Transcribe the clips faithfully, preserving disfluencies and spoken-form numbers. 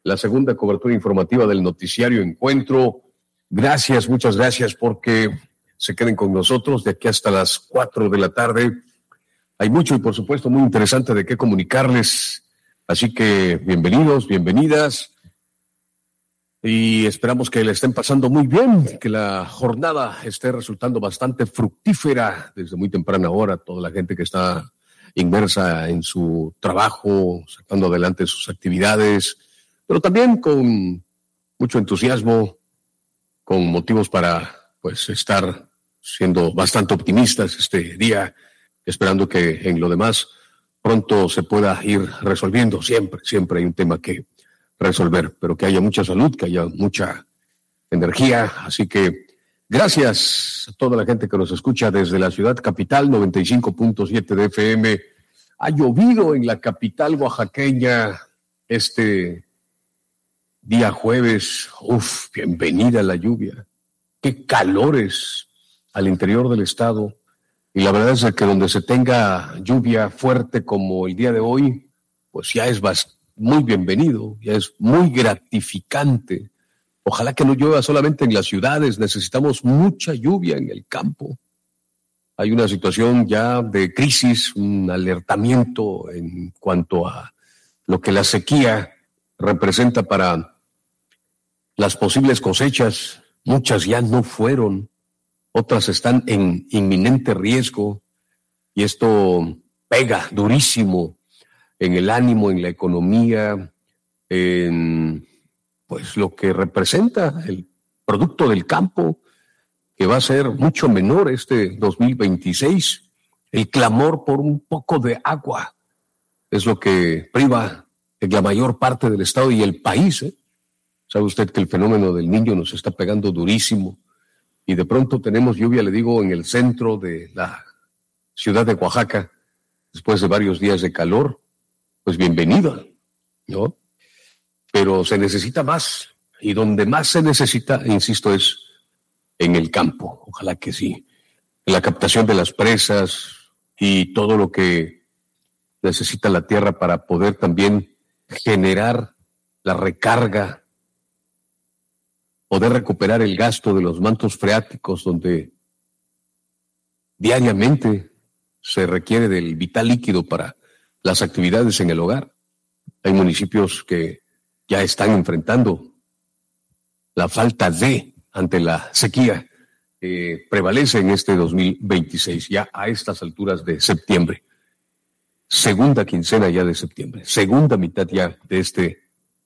la segunda cobertura informativa del noticiario Encuentro. Gracias, muchas gracias porque se queden con nosotros de aquí hasta las cuatro de la tarde. Hay mucho y por supuesto muy interesante de qué comunicarles. Así que bienvenidos, bienvenidas. Y esperamos que le estén pasando muy bien, que la jornada esté resultando bastante fructífera desde muy temprana hora. Toda la gente que está inmersa en su trabajo, sacando adelante sus actividades, pero también con mucho entusiasmo, con motivos para pues estar siendo bastante optimistas este día, esperando que en lo demás pronto se pueda ir resolviendo. Siempre, siempre hay un tema que resolver, pero que haya mucha salud, que haya mucha energía. Así que gracias a toda la gente que nos escucha desde la ciudad capital, noventa y cinco punto siete de F M. Ha llovido en la capital oaxaqueña este día jueves. Uf, bienvenida la lluvia. Qué calores al interior del estado. Y la verdad es que donde se tenga lluvia fuerte como el día de hoy, pues ya es bastante muy bienvenido, ya es muy gratificante. Ojalá que no llueva solamente en las ciudades, necesitamos mucha lluvia en el campo. Hay una situación ya de crisis, un alertamiento en cuanto a lo que la sequía representa para las posibles cosechas. Muchas ya no fueron, otras están en inminente riesgo y esto pega durísimo en el ánimo, en la economía, en pues lo que representa el producto del campo, que va a ser mucho menor este dos mil veintiséis. El clamor por un poco de agua es lo que priva en la mayor parte del estado y el país. ¿eh? Sabe usted que el fenómeno del Niño nos está pegando durísimo y de pronto tenemos lluvia, le digo, en el centro de la ciudad de Oaxaca, después de varios días de calor. Pues bienvenido, ¿no? Pero se necesita más, y donde más se necesita, insisto, es en el campo. Ojalá que sí. En la captación de las presas y todo lo que necesita la tierra para poder también generar la recarga, poder recuperar el gasto de los mantos freáticos, donde diariamente se requiere del vital líquido para las actividades en el hogar. Hay municipios que ya están enfrentando la falta de, ante la sequía que prevalece en este dos mil veintiséis, ya a estas alturas de septiembre. Segunda quincena ya de septiembre, segunda mitad ya de este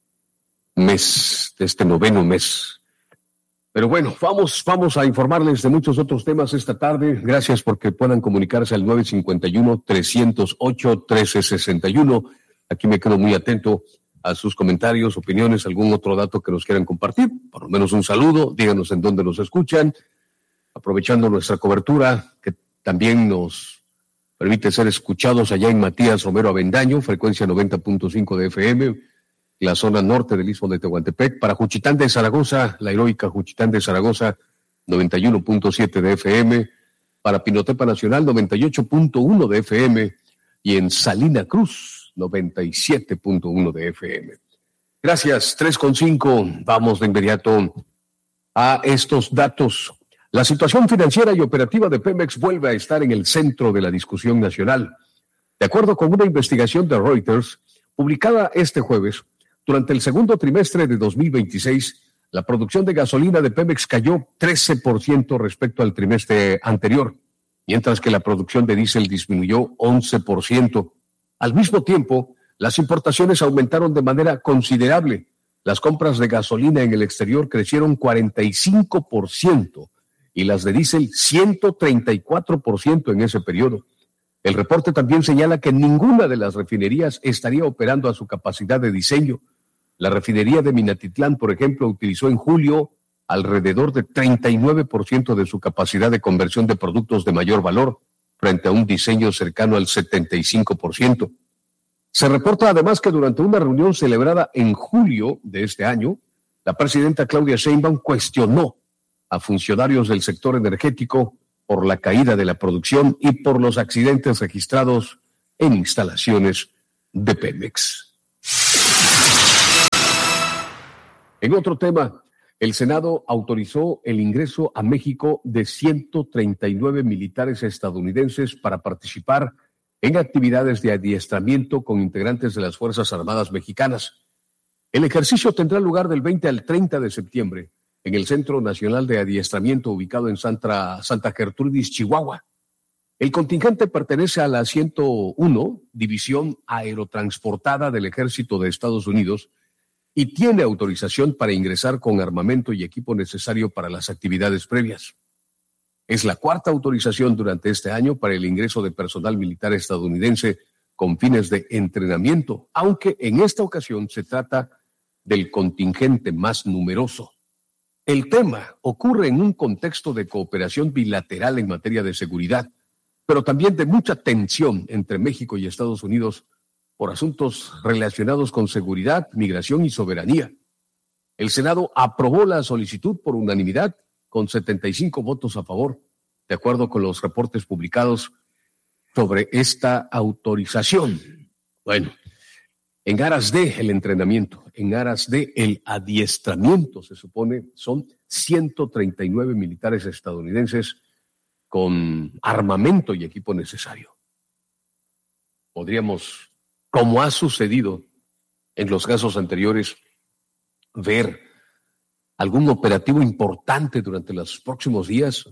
mes, de este noveno mes. Pero bueno, vamos, vamos a informarles de muchos otros temas esta tarde. Gracias porque puedan comunicarse al nueve cinco uno, tres cero ocho, uno tres seis uno. Aquí me quedo muy atento a sus comentarios, opiniones, algún otro dato que nos quieran compartir. Por lo menos un saludo, díganos en dónde nos escuchan. Aprovechando nuestra cobertura, que también nos permite ser escuchados allá en Matías Romero Avendaño, frecuencia noventa punto cinco de F M, la zona norte del Istmo de Tehuantepec, para Juchitán de Zaragoza, la heroica Juchitán de Zaragoza, noventa y uno punto siete de F M, para Pinotepa Nacional, noventa y ocho punto uno de F M, y en Salina Cruz, noventa y siete punto uno de F M. Gracias, tres con cinco, vamos de inmediato a estos datos. La situación financiera y operativa de Pemex vuelve a estar en el centro de la discusión nacional. De acuerdo con una investigación de Reuters, publicada este jueves, durante el segundo trimestre de dos mil veintiséis, la producción de gasolina de Pemex cayó trece por ciento respecto al trimestre anterior, mientras que la producción de diésel disminuyó once por ciento. Al mismo tiempo, las importaciones aumentaron de manera considerable. Las compras de gasolina en el exterior crecieron cuarenta y cinco por ciento y las de diésel ciento treinta y cuatro por ciento en ese periodo. El reporte también señala que ninguna de las refinerías estaría operando a su capacidad de diseño. La refinería de Minatitlán, por ejemplo, utilizó en julio alrededor de treinta y nueve por ciento de su capacidad de conversión de productos de mayor valor, frente a un diseño cercano al setenta y cinco por ciento. Se reporta además que durante una reunión celebrada en julio de este año, la presidenta Claudia Sheinbaum cuestionó a funcionarios del sector energético por la caída de la producción y por los accidentes registrados en instalaciones de Pemex. En otro tema, el Senado autorizó el ingreso a México de ciento treinta y nueve militares estadounidenses para participar en actividades de adiestramiento con integrantes de las Fuerzas Armadas mexicanas. El ejercicio tendrá lugar del veinte al treinta de septiembre en el Centro Nacional de Adiestramiento ubicado en Santa, Santa Gertrudis, Chihuahua. El contingente pertenece a la ciento uno División Aerotransportada del Ejército de Estados Unidos y tiene autorización para ingresar con armamento y equipo necesario para las actividades previas. Es la cuarta autorización durante este año para el ingreso de personal militar estadounidense con fines de entrenamiento, aunque en esta ocasión se trata del contingente más numeroso. El tema ocurre en un contexto de cooperación bilateral en materia de seguridad, pero también de mucha tensión entre México y Estados Unidos por asuntos relacionados con seguridad, migración y soberanía. El Senado aprobó la solicitud por unanimidad con setenta y cinco votos a favor, de acuerdo con los reportes publicados sobre esta autorización. Bueno, en aras de el entrenamiento, en aras de el adiestramiento, se supone, son ciento treinta y nueve militares estadounidenses con armamento y equipo necesario. Podríamos, como ha sucedido en los casos anteriores, ver algún operativo importante durante los próximos días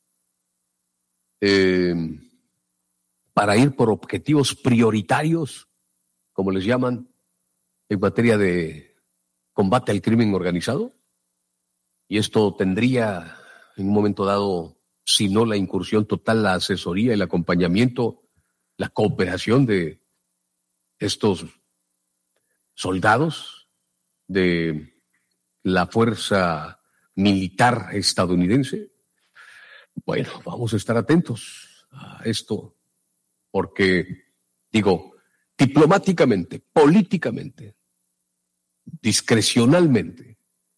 eh, para ir por objetivos prioritarios, como les llaman, en materia de combate al crimen organizado. Y esto tendría, en un momento dado, si no la incursión total, la asesoría, el acompañamiento, la cooperación de estos soldados de la fuerza militar estadounidense. Bueno, vamos a estar atentos a esto, porque, digo, diplomáticamente, políticamente, discrecionalmente,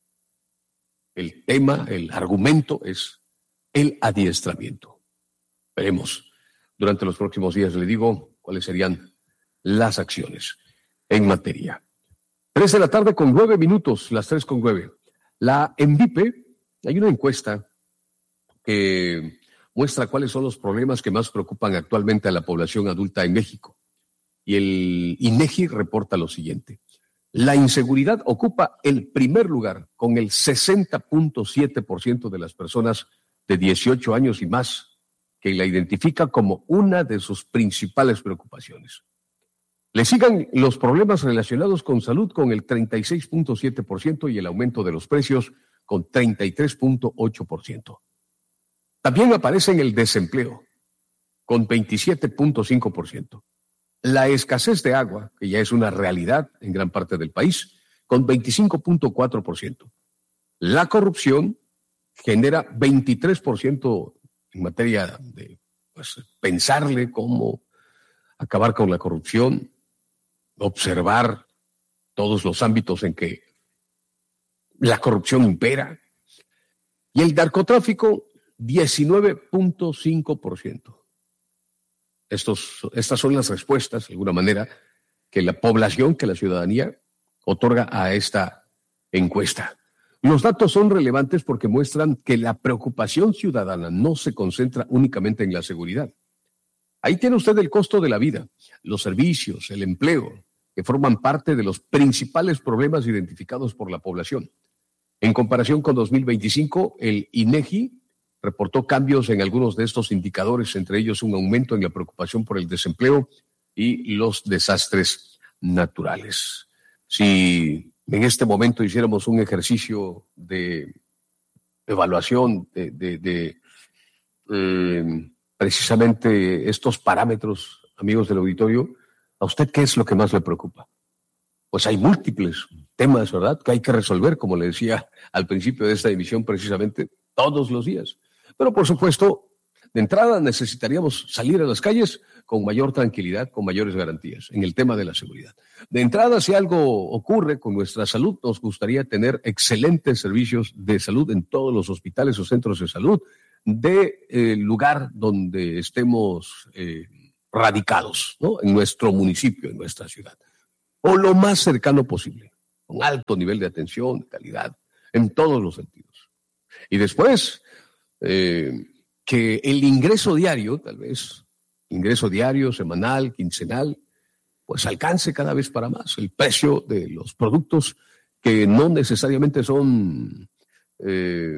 el tema, el argumento es el adiestramiento. Veremos durante los próximos días, le digo, cuáles serían las acciones en materia. Tres de la tarde con nueve minutos, las tres con nueve. La ENVIPE, hay una encuesta que muestra cuáles son los problemas que más preocupan actualmente a la población adulta en México. Y el INEGI reporta lo siguiente. La inseguridad ocupa el primer lugar con el sesenta punto siete por ciento de las personas de dieciocho años y más, que la identifica como una de sus principales preocupaciones. Le sigan los problemas relacionados con salud con el treinta y seis punto siete por ciento y el aumento de los precios con treinta y tres punto ocho por ciento. También aparece en el desempleo con veintisiete punto cinco por ciento. La escasez de agua, que ya es una realidad en gran parte del país, con veinticinco punto cuatro por ciento. La corrupción genera veintitrés por ciento en materia de pues, pensarle cómo acabar con la corrupción, observar todos los ámbitos en que la corrupción impera. Y el narcotráfico, diecinueve punto cinco por ciento. Estos, estas son las respuestas, de alguna manera, que la población, que la ciudadanía otorga a esta encuesta. Los datos son relevantes porque muestran que la preocupación ciudadana no se concentra únicamente en la seguridad. Ahí tiene usted el costo de la vida, los servicios, el empleo, que forman parte de los principales problemas identificados por la población. En comparación con dos mil veinticinco, el INEGI reportó cambios en algunos de estos indicadores, entre ellos un aumento en la preocupación por el desempleo y los desastres naturales. Si en este momento hiciéramos un ejercicio de evaluación de, de, de eh, precisamente estos parámetros, amigos del auditorio, ¿a usted qué es lo que más le preocupa? Pues hay múltiples temas, ¿verdad?, que hay que resolver, como le decía al principio de esta emisión, precisamente todos los días. Pero, por supuesto, de entrada necesitaríamos salir a las calles con mayor tranquilidad, con mayores garantías en el tema de la seguridad. De entrada, si algo ocurre con nuestra salud, nos gustaría tener excelentes servicios de salud en todos los hospitales o centros de salud del eh, lugar donde estemos eh, radicados, ¿no?, en nuestro municipio, en nuestra ciudad, o lo más cercano posible. con alto nivel de atención, de calidad, en todos los sentidos. Y después, eh, que el ingreso diario, tal vez, ingreso diario, semanal, quincenal, pues alcance cada vez para más el precio de los productos que no necesariamente son eh,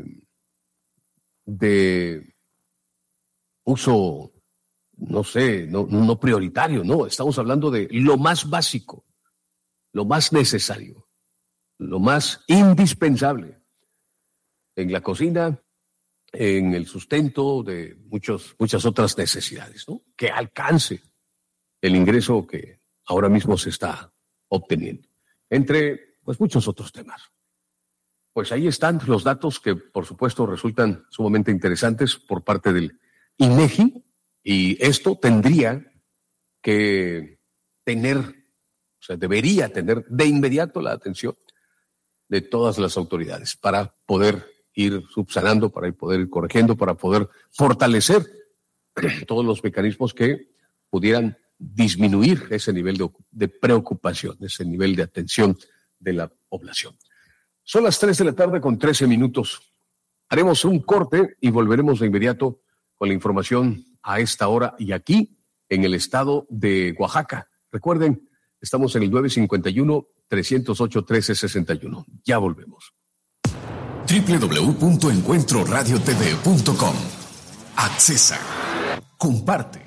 de uso, no sé, no, no prioritario, no, estamos hablando de lo más básico, lo más necesario, lo más indispensable en la cocina, en el sustento de muchos, muchas otras necesidades, ¿no? Que alcance el ingreso que ahora mismo se está obteniendo, entre pues muchos otros temas. Pues ahí están los datos que por supuesto resultan sumamente interesantes por parte del INEGI, y esto tendría que tener, o sea, debería tener de inmediato la atención de todas las autoridades para poder ir subsanando, para poder ir corrigiendo, para poder fortalecer todos los mecanismos que pudieran disminuir ese nivel de, de preocupación, ese nivel de atención de la población. Son las tres de la tarde con trece minutos. Haremos un corte y volveremos de inmediato con la información a esta hora y aquí en el estado de Oaxaca. Recuerden, estamos en el nueve cinco uno, tres cero ocho, uno tres seis uno. Ya volvemos. doble u doble u doble u punto encuentro radio t v punto com. Accesa. Comparte.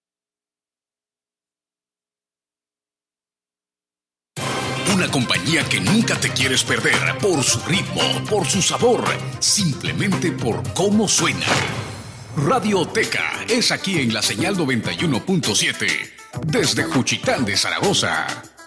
Una compañía que nunca te quieres perder por su ritmo, por su sabor, simplemente por cómo suena. Radioteca es aquí en la señal noventa y uno punto siete, desde Juchitán de Zaragoza.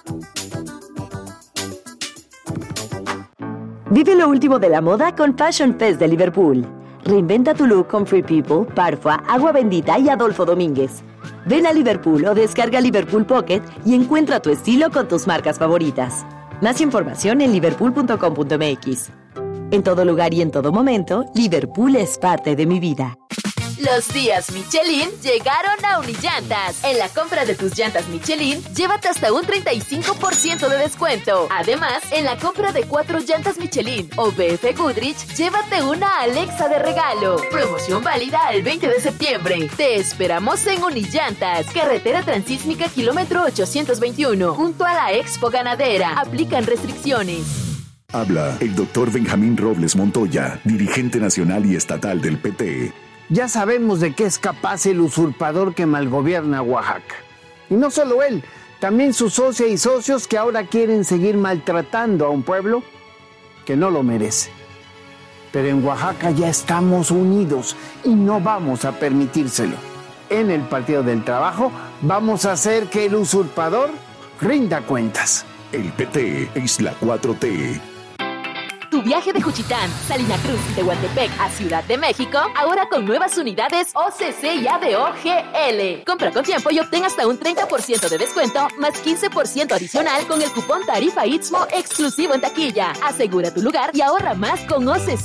Vive lo último de la moda con Fashion Fest de Liverpool. Reinventa tu look con Free People, Parfua, Agua Bendita y Adolfo Domínguez. Ven a Liverpool o descarga Liverpool Pocket y encuentra tu estilo con tus marcas favoritas. Más información en liverpool punto com punto m x. En todo lugar y en todo momento, Liverpool es parte de mi vida. Los días Michelin llegaron a Unillantas. En la compra de tus llantas Michelin, llévate hasta un treinta y cinco por ciento de descuento. Además, en la compra de cuatro llantas Michelin o B F Goodrich, llévate una Alexa de regalo. Promoción válida el veinte de septiembre. Te esperamos en Unillantas, carretera transísmica kilómetro ochocientos veintiuno, junto a la Expo Ganadera. Aplican restricciones. Habla el doctor Benjamín Robles Montoya, dirigente nacional y estatal del P T. Ya sabemos de qué es capaz el usurpador que malgobierna Oaxaca. Y no solo él, también su socia y socios que ahora quieren seguir maltratando a un pueblo que no lo merece. Pero en Oaxaca ya estamos unidos y no vamos a permitírselo. En el Partido del Trabajo vamos a hacer que el usurpador rinda cuentas. El P T es la cuatro T. Tu viaje de Juchitán, Salina Cruz y Tehuantepec a Ciudad de México, ahora con nuevas unidades O C C y A D O G L. Compra con tiempo y obtén hasta un treinta por ciento de descuento, más quince por ciento adicional con el cupón Tarifa Istmo exclusivo en taquilla. Asegura tu lugar y ahorra más con O C C.